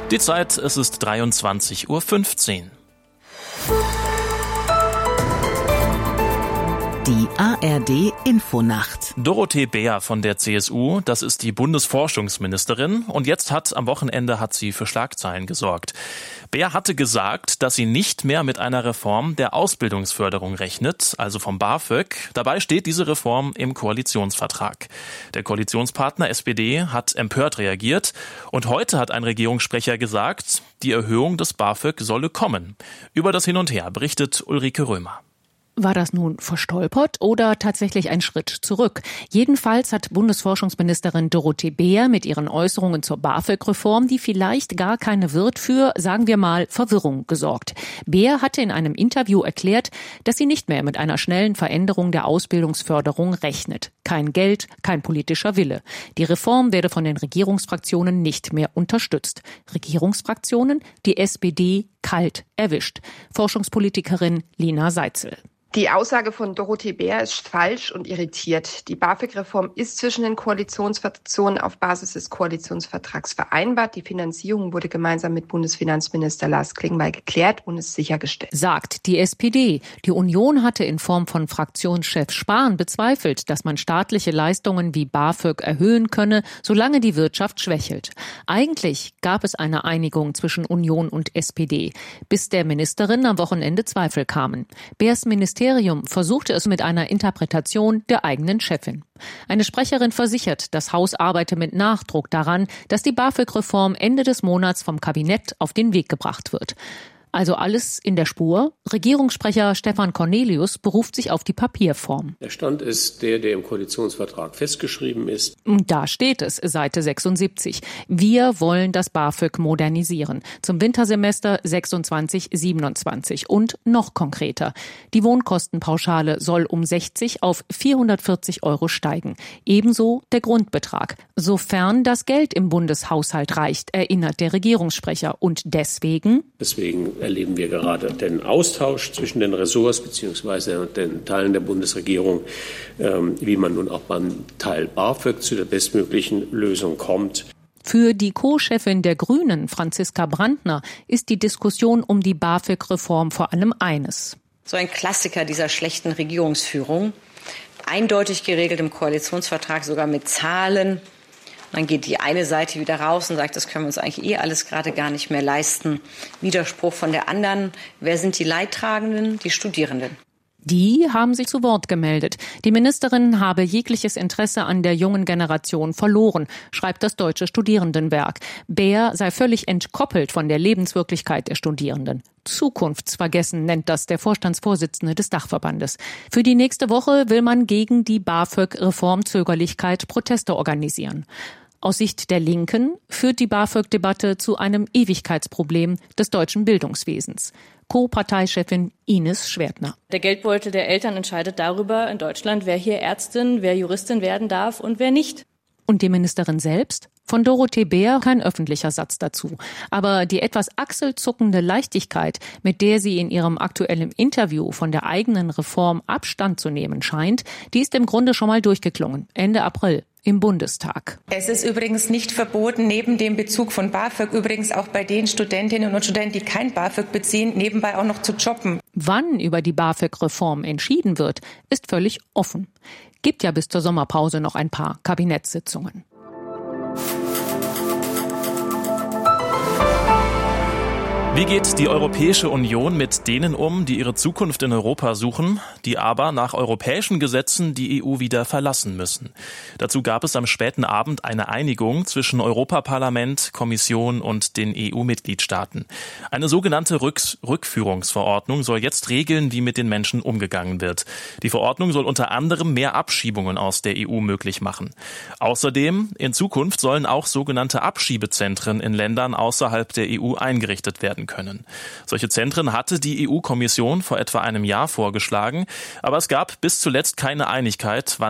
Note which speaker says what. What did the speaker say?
Speaker 1: Die Zeit, es ist 23:15 Uhr.
Speaker 2: Die ARD-Infonacht.
Speaker 1: Dorothee Bär von der CSU, das ist die Bundesforschungsministerin, und jetzt am Wochenende hat sie für Schlagzeilen gesorgt. Bär hatte gesagt, dass sie nicht mehr mit einer Reform der Ausbildungsförderung rechnet, also vom BAföG. Dabei steht diese Reform im Koalitionsvertrag. Der Koalitionspartner SPD hat empört reagiert und heute hat ein Regierungssprecher gesagt, die Erhöhung des BAföG solle kommen. Über das Hin und Her berichtet Ulrike Römer.
Speaker 3: War das nun verstolpert oder tatsächlich ein Schritt zurück? Jedenfalls hat Bundesforschungsministerin Dorothee Bär mit ihren Äußerungen zur BAföG-Reform, die vielleicht gar keine wird, für, sagen wir mal, Verwirrung gesorgt. Bär hatte in einem Interview erklärt, dass sie nicht mehr mit einer schnellen Veränderung der Ausbildungsförderung rechnet. Kein Geld, kein politischer Wille. Die Reform werde von den Regierungsfraktionen nicht mehr unterstützt. Regierungsfraktionen? Die SPD kalt erwischt. Forschungspolitikerin Lina Seitzel.
Speaker 4: Die Aussage von Dorothee Bär ist falsch und irritiert. Die BAföG-Reform ist zwischen den Koalitionsfraktionen auf Basis des Koalitionsvertrags vereinbart. Die Finanzierung wurde gemeinsam mit Bundesfinanzminister Lars Klingbeil geklärt und ist sichergestellt.
Speaker 3: Sagt die SPD. Die Union hatte in Form von Fraktionschef Spahn bezweifelt, dass man staatliche Leistungen wie BAföG erhöhen könne, solange die Wirtschaft schwächelt. Eigentlich gab es eine Einigung zwischen Union und SPD, bis der Ministerin am Wochenende Zweifel kamen. Bärs Ministerium versuchte es mit einer Interpretation der eigenen Chefin. Eine Sprecherin versichert, das Haus arbeite mit Nachdruck daran, dass die BAföG-Reform Ende des Monats vom Kabinett auf den Weg gebracht wird. Also alles in der Spur. Regierungssprecher Stefan Cornelius beruft sich auf die Papierform.
Speaker 5: Der Stand ist der im Koalitionsvertrag festgeschrieben ist.
Speaker 3: Da steht es, Seite 76. Wir wollen das BAföG modernisieren. Zum Wintersemester 26/27. Und noch konkreter. Die Wohnkostenpauschale soll um 60 auf 440 € steigen. Ebenso der Grundbetrag. Sofern das Geld im Bundeshaushalt reicht, erinnert der Regierungssprecher. Und deswegen
Speaker 5: erleben wir gerade den Austausch zwischen den Ressorts bzw. den Teilen der Bundesregierung, wie man nun auch beim Teil BAföG zu der bestmöglichen Lösung kommt.
Speaker 3: Für die Co-Chefin der Grünen, Franziska Brandner, ist die Diskussion um die BAföG-Reform vor allem eines.
Speaker 6: So ein Klassiker dieser schlechten Regierungsführung, eindeutig geregelt im Koalitionsvertrag, sogar mit Zahlen. Dann geht die eine Seite wieder raus und sagt, das können wir uns eigentlich alles gerade gar nicht mehr leisten. Widerspruch von der anderen. Wer sind die Leidtragenden? Die Studierenden.
Speaker 3: Die haben sich zu Wort gemeldet. Die Ministerin habe jegliches Interesse an der jungen Generation verloren, schreibt das Deutsche Studierendenwerk. Bär sei völlig entkoppelt von der Lebenswirklichkeit der Studierenden. Zukunftsvergessen nennt das der Vorstandsvorsitzende des Dachverbandes. Für die nächste Woche will man gegen die BAföG-Reformzögerlichkeit Proteste organisieren. Aus Sicht der Linken führt die BAföG-Debatte zu einem Ewigkeitsproblem des deutschen Bildungswesens. Co-Parteichefin Ines Schwertner.
Speaker 7: Der Geldbeutel der Eltern entscheidet darüber in Deutschland, wer hier Ärztin, wer Juristin werden darf und wer nicht.
Speaker 3: Und die Ministerin selbst? Von Dorothee Bär kein öffentlicher Satz dazu. Aber die etwas achselzuckende Leichtigkeit, mit der sie in ihrem aktuellen Interview von der eigenen Reform Abstand zu nehmen scheint, die ist im Grunde schon mal durchgeklungen. Ende April. Im Bundestag.
Speaker 8: Es ist übrigens nicht verboten, neben dem Bezug von BAföG übrigens auch bei den Studentinnen und Studenten, die kein BAföG beziehen, nebenbei auch noch zu jobben.
Speaker 3: Wann über die BAföG-Reform entschieden wird, ist völlig offen. Gibt ja bis zur Sommerpause noch ein paar Kabinettssitzungen.
Speaker 1: Wie geht die Europäische Union mit denen um, die ihre Zukunft in Europa suchen, die aber nach europäischen Gesetzen die EU wieder verlassen müssen? Dazu gab es am späten Abend eine Einigung zwischen Europaparlament, Kommission und den EU-Mitgliedstaaten. Eine sogenannte Rückführungsverordnung soll jetzt regeln, wie mit den Menschen umgegangen wird. Die Verordnung soll unter anderem mehr Abschiebungen aus der EU möglich machen. Außerdem, in Zukunft sollen auch sogenannte Abschiebezentren in Ländern außerhalb der EU eingerichtet werden können. Solche Zentren hatte die EU-Kommission vor etwa einem Jahr vorgeschlagen, aber es gab bis zuletzt keine Einigkeit, wann